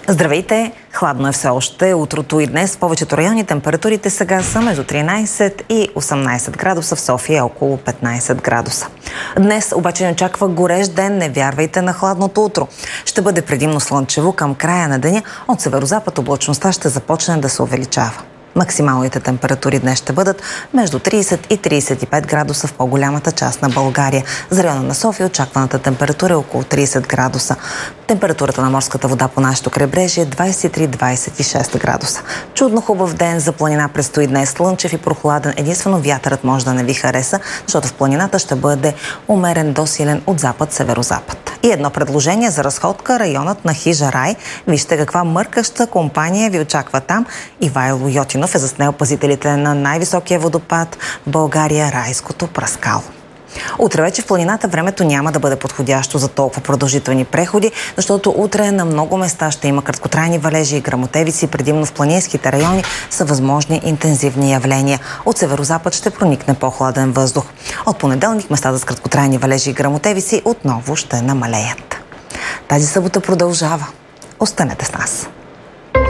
Здравейте! Хладно е все още. Утрото и днес в повечето райони температурите сега са между 13 и 18 градуса, в София около 15 градуса. Днес обаче не очаква горещ ден, не вярвайте на хладното утро. Ще бъде предимно слънчево към края на деня, от северозапад облачността ще започне да се увеличава. Максималните температури днес ще бъдат между 30 и 35 градуса в по-голямата част на България. За района на София очакваната температура е около 30 градуса. Температурата на морската вода по нашето крайбрежие е 23-26 градуса. Чудно хубав ден за планина предстои днес, слънчев и прохладен. Единствено вятърът може да не ви хареса, защото в планината ще бъде умерен до силен от запад-северозапад. И едно предложение за разходка, районът на Хижа Рай. Вижте каква мъркаща компания ви очаква там. Ивайло Йотинов е заснел пазителите на най-високия водопад в България, Райското пръскало. Утре вече в планината времето няма да бъде подходящо за толкова продължителни преходи, защото утре на много места ще има краткотрайни валежи и гръмотевици, предимно в планинските райони са възможни интензивни явления. От северозапад ще проникне по-хладен въздух. От понеделник местата с краткотрайни валежи и гръмотевици отново ще намалеят. Тази събота продължава. Останете с нас!